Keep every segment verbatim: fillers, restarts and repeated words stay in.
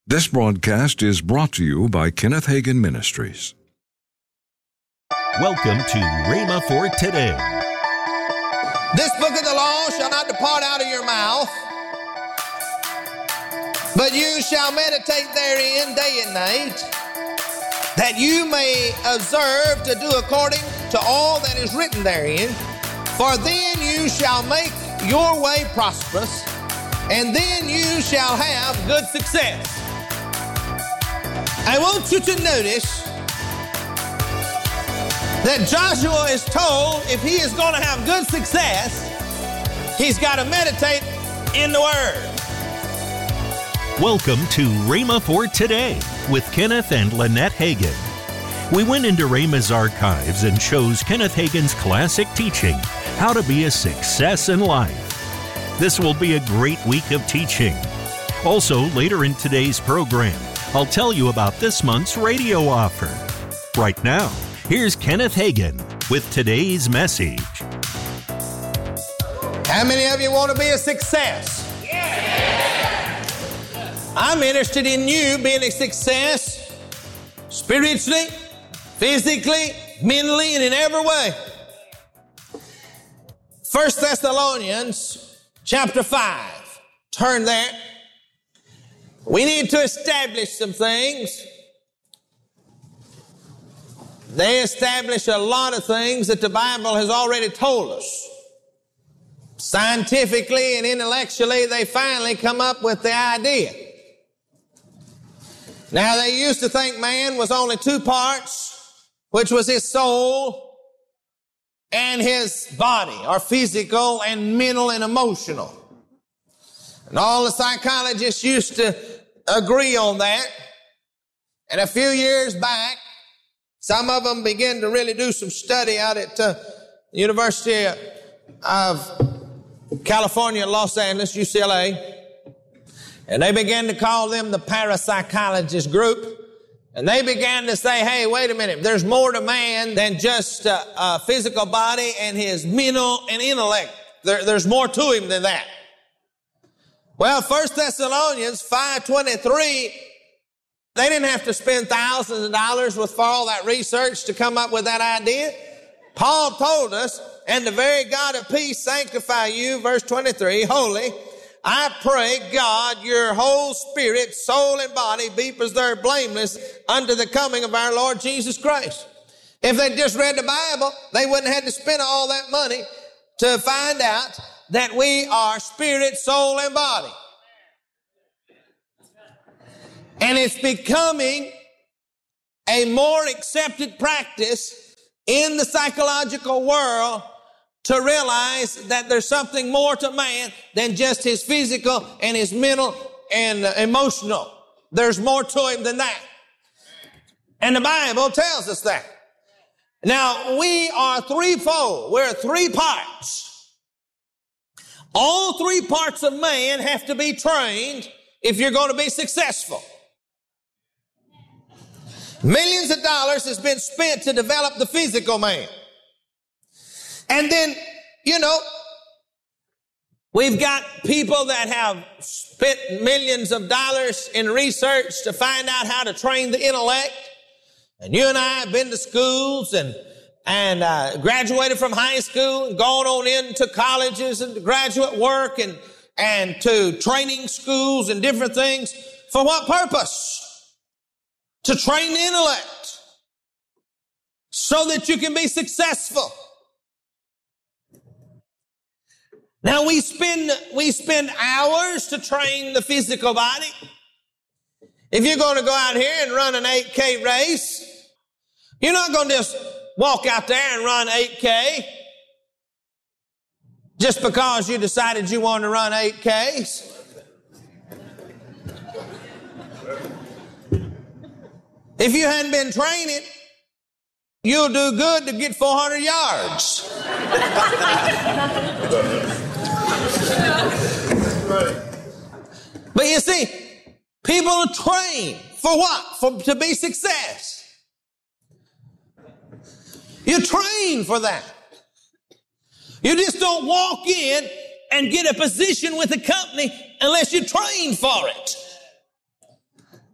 This broadcast is brought to you by Kenneth Hagin Ministries. Welcome to Rhema for Today. This book of the law shall not depart out of your mouth, but you shall meditate therein day and night, that you may observe to do according to all that is written therein. For then you shall make your way prosperous, and then you shall have good success. I want you to notice that Joshua is told if he is going to have good success, he's got to meditate in the Word. Welcome to Rhema for Today with Kenneth and Lynette Hagin. We went into Rhema's archives and chose Kenneth Hagin's classic teaching, How to Be a Success in Life. This will be a great week of teaching. Also, later in today's program, I'll tell you about this month's radio offer. Right now, here's Kenneth Hagin with today's message. How many of you want to be a success? Yeah. I'm interested in you being a success spiritually, physically, mentally, and in every way. First Thessalonians chapter five. Turn there. We need to establish some things. They establish a lot of things that the Bible has already told us. Scientifically and intellectually, they finally come up with the idea. Now, they used to think man was only two parts, which was his soul and his body, or physical and mental and emotional. And all the psychologists used to agree on that. And a few years back, some of them began to really do some study out at uh, the University of California, Los Angeles, U C L A. And they began to call them the parapsychologist group. And they began to say, hey, wait a minute, there's more to man than just uh, a physical body and his mental and intellect. There, there's more to him than that. Well, First Thessalonians five twenty-three, they didn't have to spend thousands of dollars with for all that research to come up with that idea. Paul told us, and the very God of peace sanctify you, verse twenty-three, holy. I pray, God, your whole spirit, soul, and body be preserved blameless unto the coming of our Lord Jesus Christ. If they just read the Bible, they wouldn't have had to spend all that money to find out that we are spirit, soul, and body. And it's becoming a more accepted practice in the psychological world to realize that there's something more to man than just his physical and his mental and emotional. There's more to him than that. And the Bible tells us that. Now, we are threefold. We're three parts. All three parts of man have to be trained if you're going to be successful. Millions of dollars has been spent to develop the physical man. And then, you know, we've got people that have spent millions of dollars in research to find out how to train the intellect. And you and I have been to schools and and uh, graduated from high school and gone on into colleges and graduate work and, and to training schools and different things. For what purpose? To train the intellect so that you can be successful. Now we spend, we spend hours to train the physical body. If you're going to go out here and run an eight K race, you're not going to just walk out there and run eight K just because you decided you wanted to run eight Ks. If you hadn't been training, you'll do good to get four hundred yards. But you see, people train for what? For to be success. You train for that. You just don't walk in and get a position with a company unless you train for it.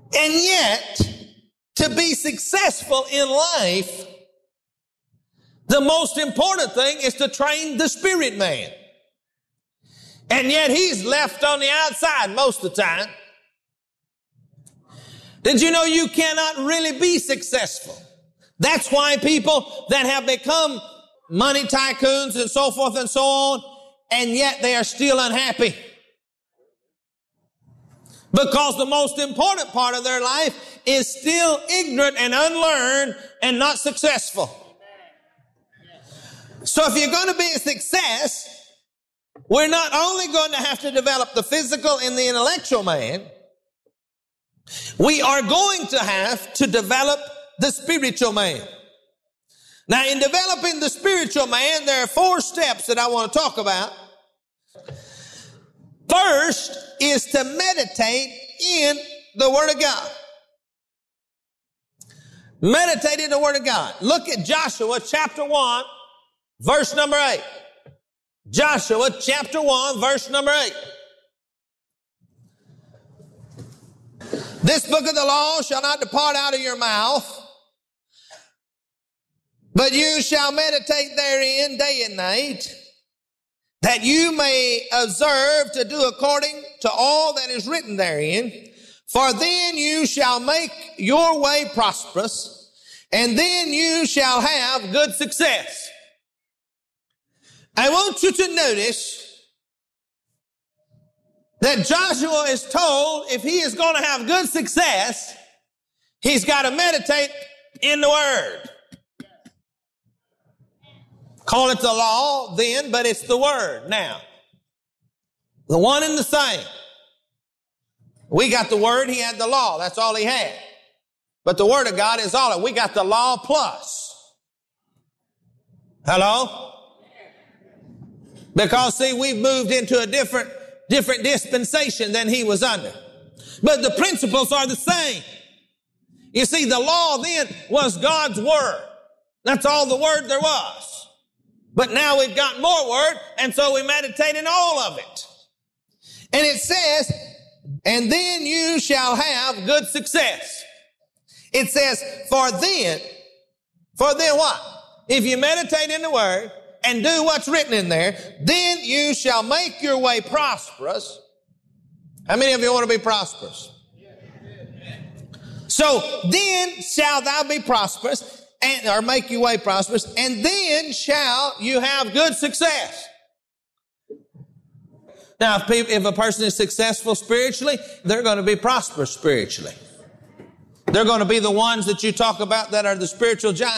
And yet, to be successful in life, the most important thing is to train the spirit man. And yet he's left on the outside most of the time. Did you know you cannot really be successful? That's why people that have become money tycoons and so forth and so on, and yet they are still unhappy. Because the most important part of their life is still ignorant and unlearned and not successful. So if you're going to be a success, we're not only going to have to develop the physical and the intellectual man, we are going to have to develop the spiritual man. Now, in developing the spiritual man, there are four steps that I want to talk about. First is to meditate in the Word of God. Meditate in the Word of God. Look at Joshua chapter one, verse number eight. Joshua chapter one, verse number eight. This book of the law shall not depart out of your mouth, but you shall meditate therein day and night, that you may observe to do according to all that is written therein. For then you shall make your way prosperous, and then you shall have good success. I want you to notice that Joshua is told if he is going to have good success, he's got to meditate in the Word. Call it the law then, but it's the Word now. The one and the same. We got the Word, he had the law. That's all he had. But the Word of God is all. We got the law plus. Hello? Because, see, we've moved into a different, different dispensation than he was under. But the principles are the same. You see, the law then was God's Word. That's all the Word there was. But now we've got more Word, and so we meditate in all of it. And it says, and then you shall have good success. It says, for then, for then what? If you meditate in the Word and do what's written in there, then you shall make your way prosperous. How many of you want to be prosperous? So then shall thou be prosperous, and or make your way prosperous, and then shall you have good success. Now, if, people, if a person is successful spiritually, they're going to be prosperous spiritually. They're going to be the ones that you talk about that are the spiritual giants.